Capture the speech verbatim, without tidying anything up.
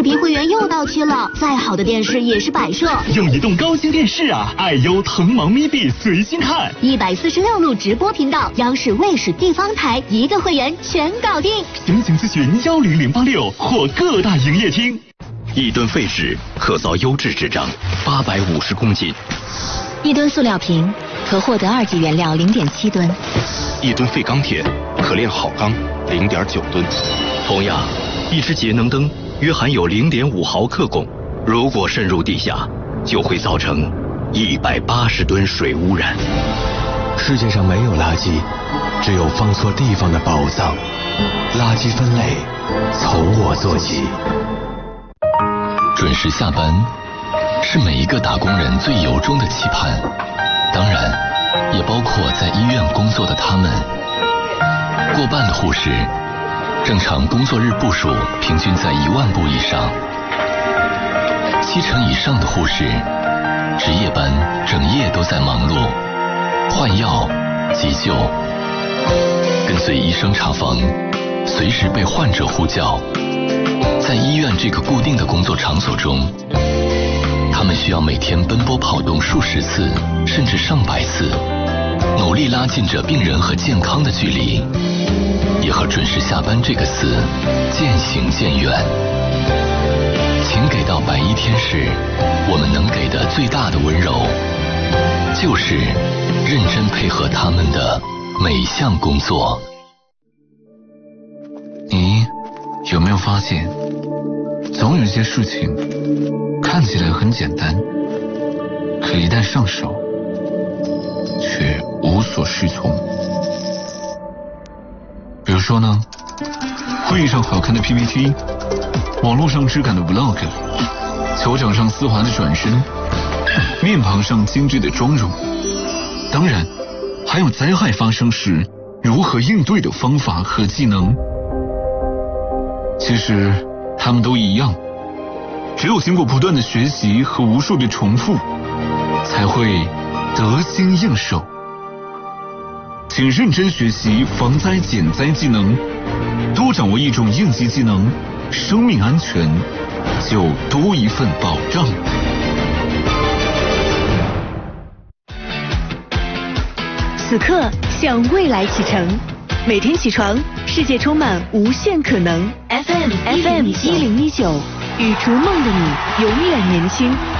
V 会员又到期了，再好的电视也是摆设。 用移动高清电视啊，爱优腾芒咪币随心看， 一百四十六路直播频道，央视、卫视、地方台，一个会员全搞定。 详情咨询幺零零八六或各大营业厅。 一吨废纸可造优质纸张八百五十公斤， 一吨塑料瓶可获得二级原料零点七吨， 一吨废钢铁可炼好钢零点九吨。同样，一只节能灯约含有零点五毫克汞，如果渗入地下，就会造成一百八十吨水污染。 世界上没有垃圾，只有放错地方的宝藏。垃圾分类从我做起。 准时下班是每一个打工人最由衷的期盼，当然也包括在医院工作的他们。过半的护士正常工作日步数平均在一万步以上，七成以上的护士值夜班，整夜都在忙碌，换药、急救，跟随医生查房，随时被患者呼叫。在医院这个固定的工作场所中，他们需要每天奔波跑动数十次，甚至上百次，努力拉近着病人和健康的距离，也和准时下班这个词渐行渐远。请给到白衣天使我们能给的最大的温柔，就是认真配合他们的每项工作。 你有没有发现，总有一些事情看起来很简单，可一旦上手却无所适从。比如说呢，会议上好看的 P P T， 网络上质感的 Vlog， 球场上丝滑的转身，面庞上精致的妆容，当然还有灾害发生时如何应对的方法和技能。其实他们都一样，只有经过不断的学习和无数的重复，才会得心应手。请认真学习防灾减灾技能，多掌握一种应急技能，生命安全就多一份保障。 此刻向未来启程，每天起床，世界充满无限可能。F M F M 一零一九，与逐梦的你永远年轻。